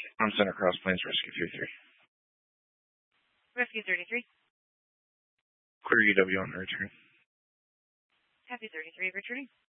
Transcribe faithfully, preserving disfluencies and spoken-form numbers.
I'm Center Cross Plains Rescue thirty-three. Rescue thirty-three. Clear U W on the return. Happy thirty-three, returning.